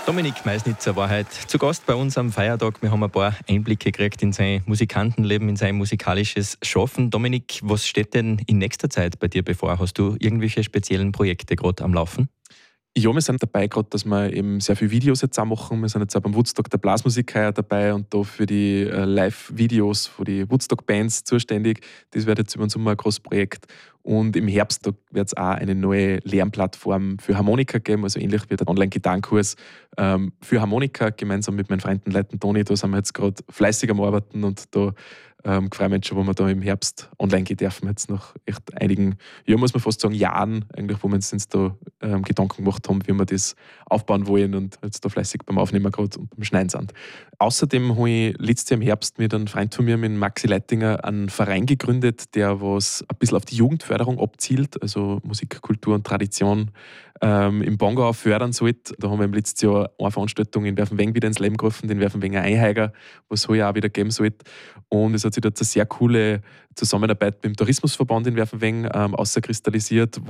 Dominik Meisnitzer war heute zu Gast bei uns am Feiertag. Wir haben ein paar Einblicke gekriegt in sein Musikantenleben, in sein musikalisches Schaffen. Dominik, was steht denn in nächster Zeit bei dir bevor? Hast du irgendwelche speziellen Projekte gerade am Laufen? Ja, wir sind dabei gerade, dass wir eben sehr viele Videos jetzt auch machen. Wir sind jetzt auch beim Woodstock der Blasmusik heuer dabei und da für die Live-Videos von die Woodstock-Bands zuständig. Das wird jetzt über den Sommer ein großes Projekt. Und im Herbst wird es auch eine neue Lernplattform für Harmonika geben, also ähnlich wie der Online-Gitarrenkurs für Harmonika, gemeinsam mit meinen Freunden Leuten Toni. Da sind wir jetzt gerade fleißig am Arbeiten und da freue mich schon, wo wir da im Herbst online gehen dürfen. Jetzt nach echt einigen, ja, muss man fast sagen, Jahren, eigentlich, wo wir uns da Gedanken gemacht haben, wie wir das aufbauen wollen und jetzt da fleißig beim Aufnehmen gerade und beim Schneiden sind. Außerdem habe ich letztes Jahr im Herbst mit einem Freund von mir, mit Maxi Leitinger, einen Verein gegründet, der was ein bisschen auf die Jugendförderung abzielt, also Musik, Kultur und Tradition im Bongau fördern sollte. Da haben wir im letzten Jahr eine Veranstaltung in Werfenweng wieder ins Leben gerufen, den Werfenwenger Einheiger, was es heuer auch wieder geben sollte. Und es hat sich dort eine sehr coole Zusammenarbeit mit dem Tourismusverband in Werfenweng auskristallisiert,